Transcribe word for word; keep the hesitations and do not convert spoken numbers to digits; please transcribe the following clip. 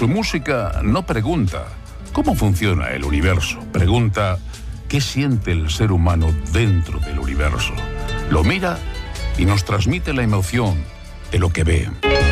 Su música no pregunta cómo funciona el universo, pregunta qué siente el ser humano dentro del universo. Lo mira y nos transmite la emoción de lo que ve.